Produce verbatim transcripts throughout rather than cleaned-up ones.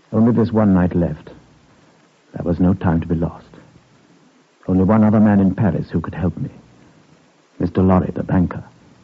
Only this one night left. There was no time to be lost. Only one other man in Paris who could help me. Mister Lorry, the banker.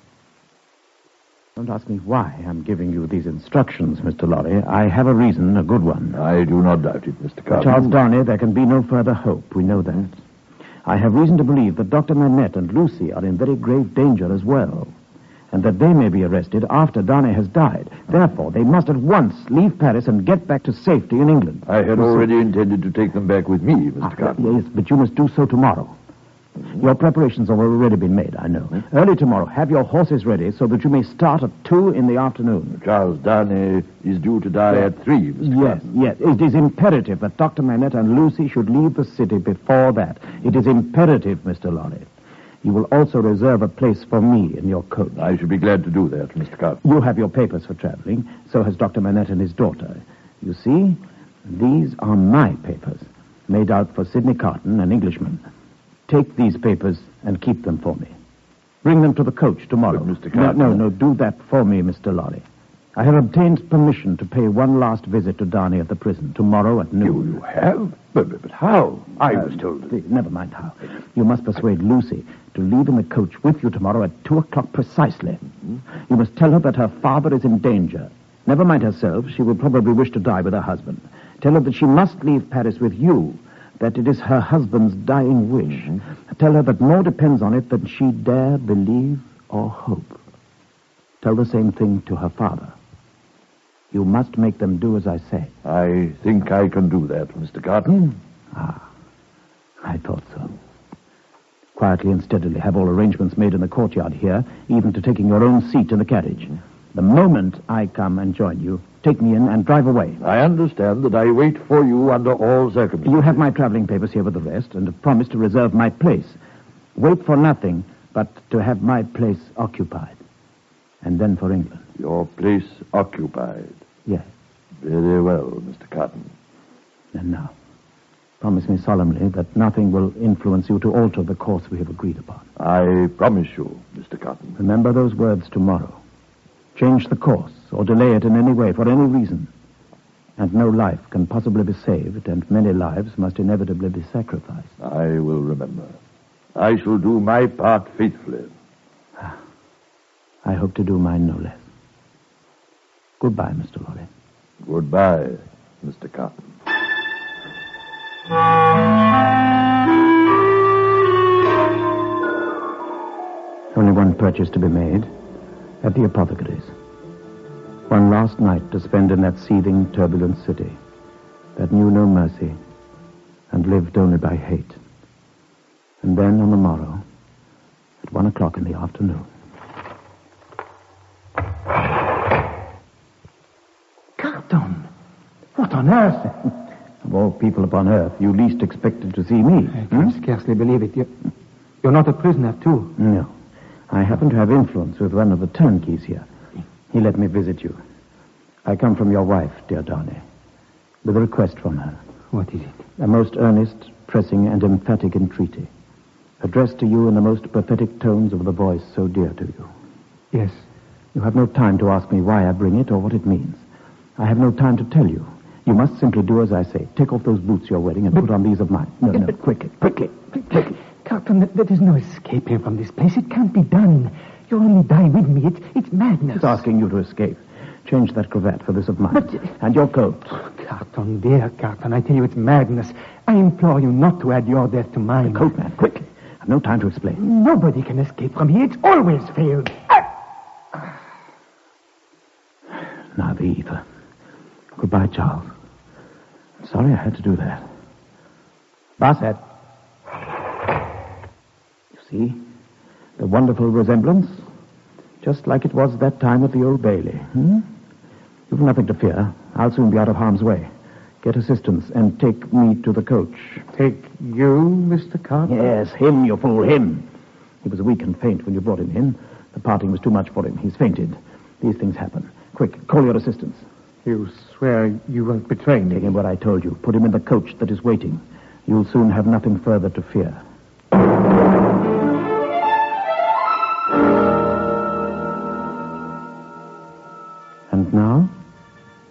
Don't ask me why I'm giving you these instructions, Mister Lorry. I have a reason, a good one. I do not doubt it, Mister Carton. Charles Darnay, there can be no further hope. We know that. I have reason to believe that Doctor Manette and Lucy are in very grave danger as well, and that they may be arrested after Darnay has died. Therefore, they must at once leave Paris and get back to safety in England. I had already intended to take them back with me, Mister Ah, Carton. yes, but you must do so tomorrow. Your preparations have already been made, I know. Hmm? Early tomorrow, have your horses ready so that you may start at two in the afternoon. Charles Darnay is due to die at three, Mister Yes, Carton. yes. It is imperative that Doctor Manette and Lucy should leave the city before that. It is imperative, Mister Lorry. You will also reserve a place for me in your coach. I should be glad to do that, Mister Carton. You have your papers for traveling. So has Doctor Manette and his daughter. You see, these are my papers, made out for Sidney Carton, an Englishman. Take these papers and keep them for me. Bring them to the coach tomorrow. But, Mister Carton... No, no, no, do that for me, Mister Lorry. I have obtained permission to pay one last visit to Darnay at the prison tomorrow at noon. You, you have? But, but, but how? I was told... Uh, never mind how. You must persuade Lucy to leave in the coach with you tomorrow at two o'clock precisely. Mm-hmm. You must tell her that her father is in danger. Never mind herself. She will probably wish to die with her husband. Tell her that she must leave Paris with you, that it is her husband's dying wish. Mm-hmm. Tell her that more depends on it than she dare believe or hope. Tell the same thing to her father. You must make them do as I say. I think I can do that, Mister Carton. Ah, I thought so. Quietly and steadily have all arrangements made in the courtyard here, even to taking your own seat in the carriage. The moment I come and join you, take me in and drive away. I understand that I wait for you under all circumstances. You have my traveling papers here with the rest, and have promised to reserve my place. Wait for nothing but to have my place occupied. And then for England. Your place occupied. Yes. Very well, Mister Carton. And now, promise me solemnly that nothing will influence you to alter the course we have agreed upon. I promise you, Mister Carton. Remember those words tomorrow. Change the course or delay it in any way for any reason. And no life can possibly be saved, and many lives must inevitably be sacrificed. I will remember. I shall do my part faithfully. I hope to do mine no less. Goodbye, Mister Lorry. Goodbye, Mister Carton. Only one purchase to be made, at the apothecary's. One last night to spend in that seething, turbulent city that knew no mercy and lived only by hate. And then on the morrow, at one o'clock in the afternoon. Carton! What on earth? Of all people upon earth, you least expected to see me. I can hmm? scarcely believe it. You're, you're not a prisoner, too? No. I happen to have influence with one of the turnkeys here. He let me visit you. I come from your wife, dear Darnay, with a request from her. What is it? A most earnest, pressing, and emphatic entreaty, addressed to you in the most pathetic tones of the voice so dear to you. Yes. You have no time to ask me why I bring it or what it means. I have no time to tell you. You must simply do as I say. Take off those boots you're wearing and but, put on these of mine. No, no, but, quickly, quickly, quickly. Carton, there is no escaping from this place. It can't be done. You'll only die with me. It's, it's madness. It's asking you to escape. Change that cravat for this of mine. But, and your coat. Oh, Carton, dear Carton, I tell you it's madness. I implore you not to add your death to mine. The coat, man, quickly. I've no time to explain. Nobody can escape from here. It's always failed. Now the ether. Goodbye, Charles. Sorry I had to do that. Bassett. You see? The wonderful resemblance? Just like it was that time at the Old Bailey. Hmm? You've nothing to fear. I'll soon be out of harm's way. Get assistance and take me to the coach. Take you, Mister Carton? Yes, him, you fool, him. He was weak and faint when you brought him in. The parting was too much for him. He's fainted. These things happen. Quick, call your assistants. You swear you won't betray me? Take him what I told you. Put him in the coach that is waiting. You'll soon have nothing further to fear.